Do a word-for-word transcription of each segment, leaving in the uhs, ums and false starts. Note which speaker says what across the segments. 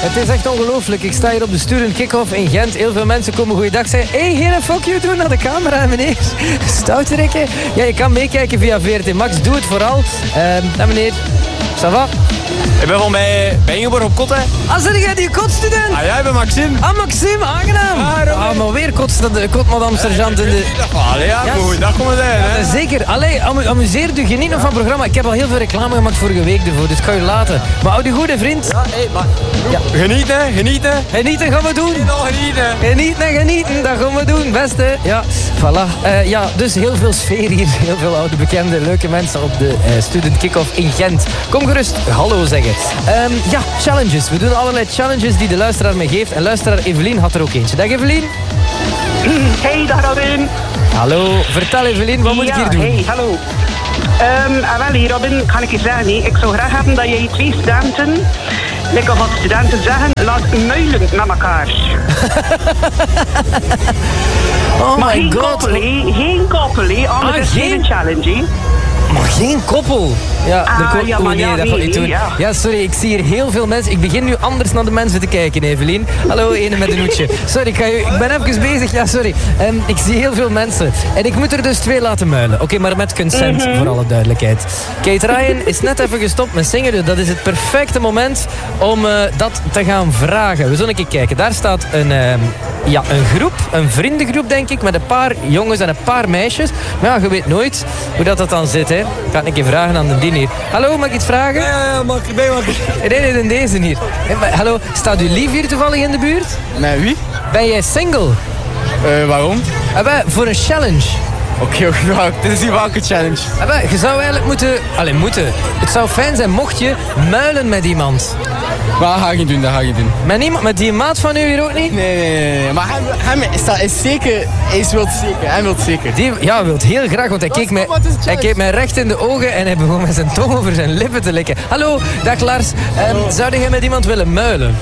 Speaker 1: Het is echt ongelooflijk. Ik sta hier op de Student Kick-Off in Gent. Heel veel mensen komen goeiedag zeggen. Hé, hey, geen fuck you doen naar de camera, meneer. Stoutrekken. Ja, je kan meekijken via V R T Max. Doe het vooral. Uh, en meneer, ça va?
Speaker 2: Ik ben van bij, bij Ingeborg op kot, hè.
Speaker 1: Ah, zeg jij die kotstudent?
Speaker 2: Ah, jij bent Maxime.
Speaker 1: Ah, Maxime, aangenaam.
Speaker 2: Ah,
Speaker 1: ah maar weer kotmadam sergeant in de...
Speaker 2: Allee, ja, goed. Dat komt het zijn, hè.
Speaker 1: Ja, zeker. Allee, amu amuseer u, geniet nog van het programma. Ik heb al heel veel reclame gemaakt vorige week ervoor, dus ik ga u laten. Maar hou die goede vriend.
Speaker 2: Ja, hey, maar... Ja. Genieten, genieten.
Speaker 1: Genieten gaan we doen.
Speaker 2: Genieten.
Speaker 1: Genieten, genieten, dat gaan we doen. Beste. Ja, voilà. Uh, ja, dus heel veel sfeer hier. Heel veel oude bekende, leuke mensen op de uh, Student Kick-Off in Gent. Kom gerust hallo zeggen. Um, ja, challenges. We doen allerlei challenges die de luisteraar mij geeft. En luisteraar Evelien had er ook eentje. Dag Evelien.
Speaker 3: Hey, dag Robin.
Speaker 1: Hallo. Vertel Evelien, wat moet
Speaker 3: ja,
Speaker 1: ik hier doen?
Speaker 3: Hey, hallo. Um, ah, wel, hier Robin, kan ik je zeggen. Nee. Ik zou graag hebben dat jij twee studenten, lekker wat studenten zeggen, laat muilen met elkaar.
Speaker 1: Oh
Speaker 3: maar
Speaker 1: my
Speaker 3: geen
Speaker 1: god.
Speaker 3: koppel, hé. Geen koppel, hé. Anders
Speaker 1: Ah,
Speaker 3: is
Speaker 1: geen-
Speaker 3: geen challenge, hé.
Speaker 1: Maar geen koppel. Ja,
Speaker 3: Ah,
Speaker 1: er komt...
Speaker 3: ja, maar
Speaker 1: oh, nee,
Speaker 3: ja,
Speaker 1: dat gaat
Speaker 3: nee,
Speaker 1: niet doen.
Speaker 3: ja.
Speaker 1: Ja, sorry, ik zie hier heel veel mensen. Ik begin nu anders naar de mensen te kijken, Evelien. Hallo, ene met een hoedje. Sorry, ik, ga u... ik ben even bezig. Ja, sorry. Um, ik zie heel veel mensen. En ik moet er dus twee laten muilen. Oké, okay, maar met consent, mm-hmm. voor alle duidelijkheid. Kate Ryan is net even gestopt met zingen. Dus dat is het perfecte moment om uh, dat te gaan vragen. We zullen een keer kijken. Daar staat een, uh, ja, een groep, een vriendengroep, denk ik, met een paar jongens en een paar meisjes. Maar ja, je weet nooit hoe dat, dat dan zit, hè. Ik ga het een keer vragen aan de diner. Hallo, mag ik iets vragen?
Speaker 2: Ja, ja, mag ik erbij, mag ik...
Speaker 1: Nee, nee, in deze hier. Hey, maar, hallo, staat uw lief hier toevallig in de buurt?
Speaker 2: Met wie?
Speaker 1: Ben jij single?
Speaker 2: Uh, waarom?
Speaker 1: Ah, ben, voor een challenge.
Speaker 2: Oké, okay, oké, dit is die welke challenge.
Speaker 1: Ah, ben, je zou eigenlijk moeten... Allee, moeten. Het zou fijn zijn mocht je muilen met iemand.
Speaker 2: Maar dat ga ik niet doen, dat ga ik niet doen.
Speaker 1: Met iemand, met die maat van u hier ook niet?
Speaker 2: Nee, nee, nee, nee. Maar hem, hem is, dat is zeker... Hij is wilt zeker, hij wil zeker.
Speaker 1: Die, ja, wil heel graag, want hij keek, mij, hij keek mij recht in de ogen en hij begon met zijn tong over zijn lippen te likken. Hallo, dag Lars. Um, zou jij met iemand willen muilen?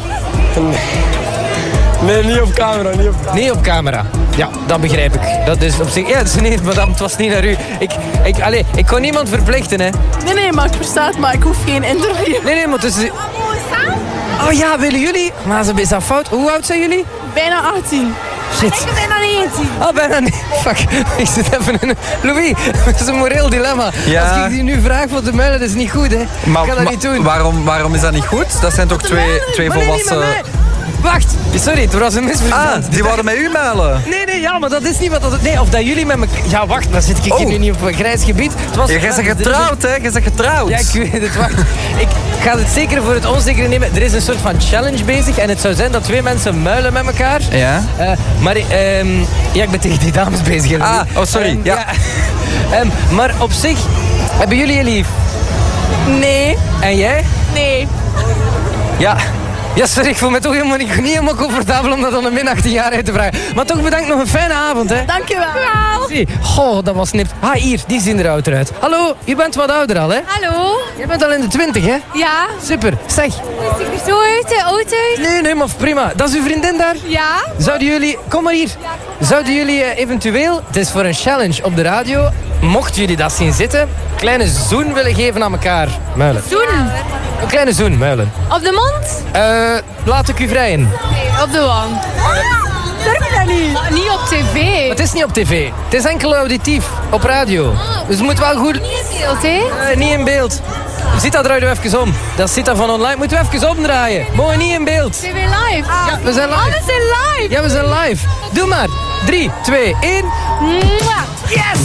Speaker 2: Nee, niet op camera, niet op camera.
Speaker 1: Nee, op camera. Ja, dat begrijp ik. Dat is op zich... Ja, het is niet, madame, het was niet naar u. Ik, ik, allez, ik kon niemand verplichten, hè.
Speaker 4: Nee, nee, maar ik versta het, maar ik hoef geen interview.
Speaker 1: Nee, nee, maar het is... Oh ja, willen jullie? Maar is dat fout? Hoe oud zijn jullie?
Speaker 4: Bijna achttien.
Speaker 1: Shit.
Speaker 4: Ik ben bijna negentien.
Speaker 1: Ah, bijna niet. Fuck. Ik zit even in een... Louis, dat is een moreel dilemma.
Speaker 5: Ja.
Speaker 1: Als ik die nu vraag voor te muilen, dat is niet goed, hè.
Speaker 5: Maar,
Speaker 1: ik kan dat
Speaker 5: maar
Speaker 1: niet doen.
Speaker 5: Waarom, waarom is dat niet goed? Dat zijn toch twee, twee
Speaker 1: Maar nee, niet
Speaker 5: volwassen...
Speaker 1: met mij. Wacht, sorry, het was een misverstand.
Speaker 5: Ah, die wilden met u muilen.
Speaker 1: Nee, nee, ja, maar dat is niet wat dat... Nee, of dat jullie met me... Ja, wacht, dan zit ik
Speaker 5: Oh.
Speaker 1: hier nu niet op een grijs gebied. Het was...
Speaker 5: Ja, jij bent getrouwd, hè? Jij bent getrouwd.
Speaker 1: Ja, ik weet het, wacht. Ik ga het zeker voor het onzekere nemen. Er is een soort van challenge bezig en het zou zijn dat twee mensen muilen met elkaar.
Speaker 5: Ja?
Speaker 1: Uh, maar um, ja, ik ben tegen die dames bezig. Hè,
Speaker 5: Ah, oh, sorry.
Speaker 1: Um,
Speaker 5: ja.
Speaker 1: ja. um, maar op zich, hebben jullie je lief?
Speaker 4: Nee.
Speaker 1: En jij?
Speaker 4: Nee.
Speaker 1: Ja. Ja, sorry, ik voel me toch helemaal niet, niet helemaal comfortabel om dat aan een min achttien jaar uit te vragen. Maar toch bedankt, nog een fijne avond, hè.
Speaker 4: Dankjewel.
Speaker 1: Zie, goh, dat was nipt. Ah, hier, die zien er ouder uit. Hallo, je bent wat ouder al, hè?
Speaker 6: Hallo?
Speaker 1: Je bent al in de twintig, hè?
Speaker 6: Ja?
Speaker 1: Super, zeg.
Speaker 6: Ziet er zo uit, de auto?
Speaker 1: Nee, nee, maar prima. Dat is uw vriendin daar?
Speaker 6: Ja?
Speaker 1: Zouden jullie... Kom maar hier. Zouden jullie uh, eventueel... Het is voor een challenge op de radio. Mochten jullie dat zien zitten... Een kleine zoen willen geven aan elkaar. Muilen.
Speaker 6: Zoen?
Speaker 1: Een kleine zoen, muilen.
Speaker 6: Op de mond?
Speaker 1: Uh, laat ik u vrijen.
Speaker 6: Op de wand.
Speaker 4: Durf je dat niet?
Speaker 6: Maar niet op tv.
Speaker 1: Maar het is niet op tv. Het is enkel auditief. Op radio. Dus het moet wel goed...
Speaker 6: Niet in beeld, hè?
Speaker 1: Uh, niet in beeld. Zita, draai je even om. Dat is Zita van online. Moeten we even omdraaien. Mooi niet in beeld.
Speaker 6: Zijn we live?
Speaker 1: Ja, we zijn live.
Speaker 6: Oh, we zijn live.
Speaker 1: Ja, we zijn live. Doe maar. drie, twee, één.
Speaker 6: Mwah.
Speaker 1: Yes!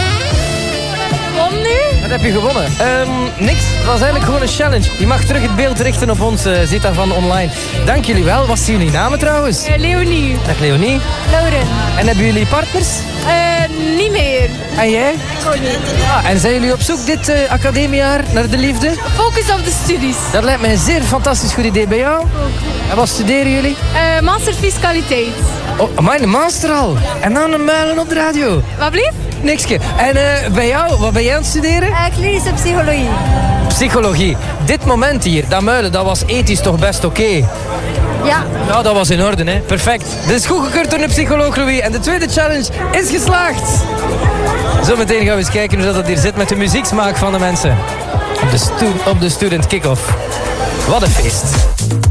Speaker 6: Kom nu?
Speaker 1: Wat heb je gewonnen? Um, niks. Het was eigenlijk gewoon een challenge. Je mag terug het beeld richten op ons, uh, Zita van online. Dank jullie wel. Wat zijn jullie namen trouwens?
Speaker 6: Uh, Leonie.
Speaker 1: Dag Leonie.
Speaker 6: Lauren.
Speaker 1: En hebben jullie partners?
Speaker 6: Uh, niet meer.
Speaker 1: En jij?
Speaker 6: Ik ook niet.
Speaker 1: Ah, en zijn jullie op zoek dit uh, academiejaar naar de liefde?
Speaker 6: Focus op de studies.
Speaker 1: Dat lijkt mij een zeer fantastisch goed idee bij jou. Ook. En wat studeren jullie?
Speaker 6: Uh, master fiscaliteit.
Speaker 1: Oh, mijn master al. En dan een muilen op de radio.
Speaker 6: Wat blieft?
Speaker 1: Nikske. En uh, bij jou, wat ben jij aan het studeren?
Speaker 6: Uh, klinische psychologie.
Speaker 1: Psychologie. Dit moment hier, dat muilen, dat was ethisch toch best oké? Okay.
Speaker 6: Ja.
Speaker 1: Nou, dat was in orde, hè. Perfect. Dit is goedgekeurd door een psycholoog, Louis. En de tweede challenge is geslaagd. Zometeen gaan we eens kijken hoe dat hier zit met de muzieksmaak van de mensen. Op de, stu- op de Student Kick-Off. Wat een feest.